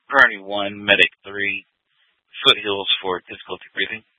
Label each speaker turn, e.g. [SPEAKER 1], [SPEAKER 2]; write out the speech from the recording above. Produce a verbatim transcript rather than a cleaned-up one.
[SPEAKER 1] Gurney one, Medic three, Foothills for difficulty breathing.